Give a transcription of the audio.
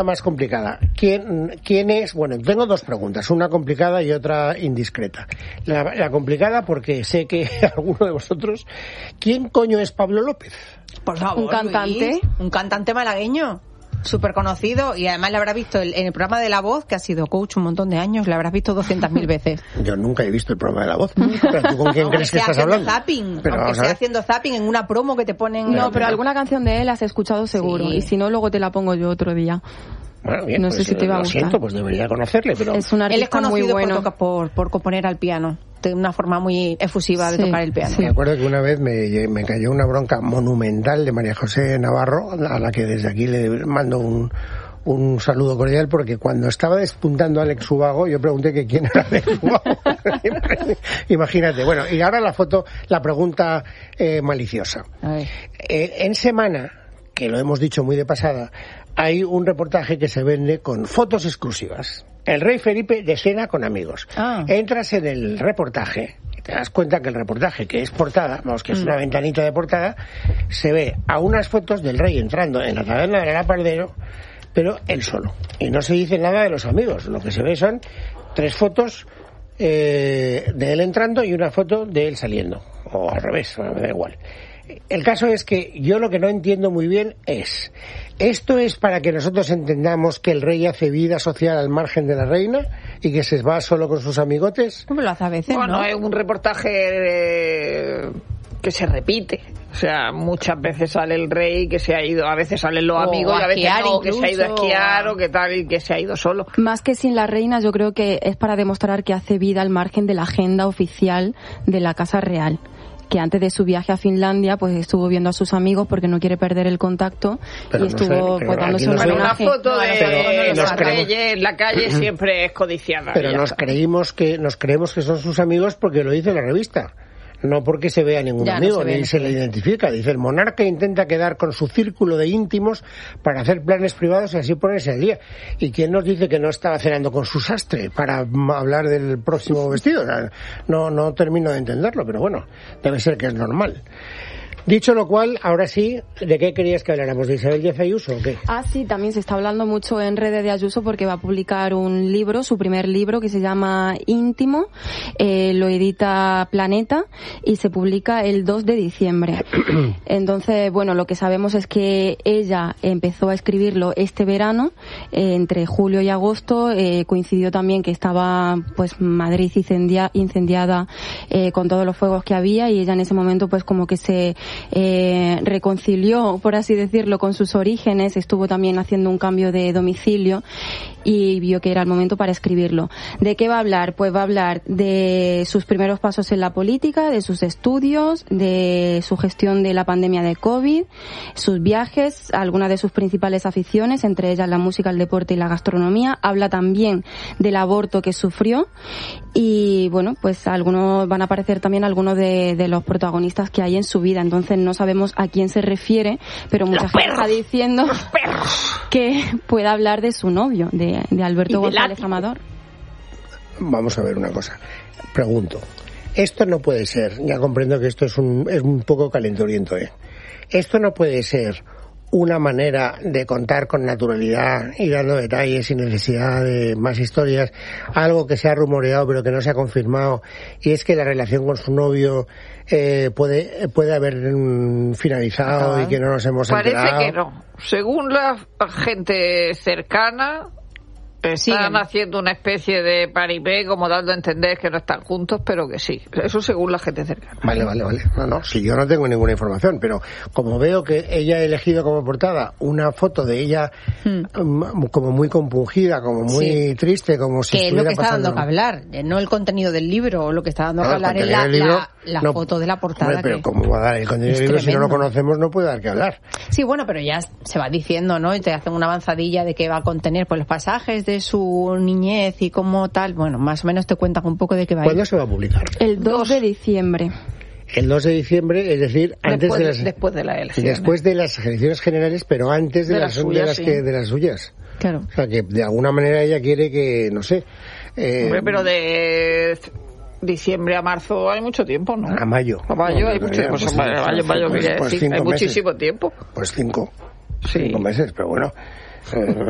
Más complicada. ¿Quién es? Bueno, tengo dos preguntas, una complicada y otra indiscreta. La complicada porque sé que alguno de vosotros... ¿Quién coño es Pablo López? Por favor, un cantante. Luis, un cantante malagueño. Súper conocido, y además le habrás visto en el programa de La Voz, que ha sido coach un montón de años, le habrás visto 200.000 veces. Yo nunca he visto el programa de La Voz. ¿Pero tú con quién crees que estás hablando? Zapping, Pero aunque esté haciendo zapping en una promo que te ponen... No, pero alguna canción de él has escuchado seguro, Sí. Y si no, luego te la pongo yo otro día. Bueno, bien, No pues, sé si te va a lo gustar. siento, pues debería conocerle, pero... Es un Él es artista muy conocido bueno. por componer al piano, de una forma muy efusiva de Sí, tocar el piano. sí. Me acuerdo que una vez me cayó una bronca monumental de María José Navarro, a la que desde aquí le mando un saludo cordial, porque cuando estaba despuntando Alex Ubago, yo pregunté que quién era Alex Ubago. Imagínate. Bueno, y ahora la pregunta maliciosa. A ver. En Semana, que lo hemos dicho muy de pasada, hay un reportaje que se vende con fotos exclusivas. El rey Felipe de cena con amigos. Ah. Entras en el reportaje y te das cuenta que el reportaje, que es portada, vamos, que es una ventanita de portada, se ve a unas fotos del rey entrando en la taberna del Lapardero, pero él solo. Y no se dice nada de los amigos. Lo que se ve son 3 fotos de él entrando y una foto de él saliendo. O al revés, me da igual. El caso es que yo lo que no entiendo muy bien es, ¿esto es para que nosotros entendamos que el rey hace vida social al margen de la reina y que se va solo con sus amigotes? ¿Cómo lo hace a veces, Bueno, no? es un reportaje que se repite. O sea, muchas veces sale el rey que se ha ido, a veces salen los O amigos y a veces esquiar no, que se ha ido a incluso. esquiar o que tal y que se ha ido solo. Más que sin la reina, yo creo que es para demostrar que hace vida al margen de la agenda oficial de la Casa Real. Que antes de su viaje a Finlandia, pues estuvo viendo a sus amigos porque no quiere perder el contacto, Pero y no estuvo sé, pues, pero dándose aquí un no Bueno, una homenaje. foto de Pero la nos creemos- calle, en la calle siempre es codiciada. Pero y ya nos está. creemos que son sus amigos porque lo dice la revista. No porque se vea ningún Ya, no amigo, se ve, ni no se se le ve. identifica. Dice, el monarca intenta quedar con su círculo de íntimos para hacer planes privados y así ponerse al día. ¿Y quién nos dice que no estaba cenando con su sastre para hablar del próximo vestido? O sea, no termino de entenderlo, pero bueno, debe ser que es normal. Dicho lo cual, ahora sí, ¿de qué querías que habláramos? ¿De Isabel Díaz Ayuso o qué? Ah, sí, también se está hablando mucho en redes de Ayuso porque va a publicar un libro, su primer libro, que se llama Íntimo, lo edita Planeta y se publica el 2 de diciembre. Entonces, bueno, lo que sabemos es que ella empezó a escribirlo este verano, entre julio y agosto, coincidió también que estaba pues Madrid incendiada con todos los fuegos que había, y ella en ese momento pues como que se reconcilió, por así decirlo, con sus orígenes, estuvo también haciendo un cambio de domicilio y vio que era el momento para escribirlo. ¿De qué va a hablar? Pues va a hablar de sus primeros pasos en la política, de sus estudios, de su gestión de la pandemia de COVID, sus viajes, algunas de sus principales aficiones, entre ellas la música, el deporte y la gastronomía. Habla también del aborto que sufrió y, bueno, pues van a aparecer también algunos de los protagonistas que hay en su vida. Entonces no sabemos a quién se refiere, pero mucha gente está diciendo que puede hablar de su novio, de Alberto González Amador. Vamos a ver una cosa. Pregunto. Esto no puede ser, ya comprendo que esto es un poco calenturiento, ¿eh? Esto no puede ser una manera de contar con naturalidad y dando detalles sin necesidad de más historias, algo que se ha rumoreado pero que no se ha confirmado, y es que la relación con su novio puede haber finalizado y que no nos hemos enterado. Parece que no. Según la gente cercana, están haciendo una especie de paripé, como dando a entender que no están juntos, pero que sí. Eso según la gente cercana. Vale. No, si yo no tengo ninguna información, pero como veo que ella ha elegido como portada una foto de ella como muy compungida, como muy triste, como si que es lo que está pasando... dando que hablar, no el contenido del libro, lo que está dando que hablar es la foto de la portada. Hombre, pero ¿cómo va a dar el contenido del libro si no lo conocemos? No puede dar que hablar. Sí, bueno, pero ya se va diciendo, ¿no? Y te hacen una avanzadilla de qué va a contener, pues los pasajes de su niñez y cómo tal. Bueno, más o menos te cuentan un poco de qué va a ir. ¿Cuándo se va a publicar? El 2 de diciembre. El 2 de diciembre, es decir, después de las elecciones. Después de las elecciones generales, pero antes de las suyas. Claro. O sea, que de alguna manera ella quiere que, no sé... Hombre, pero de diciembre a marzo hay mucho tiempo, ¿no? A mayo. A mayo hay mucho tiempo. Mayo quería decir. Hay muchísimo tiempo. Pues 5 meses, pero bueno...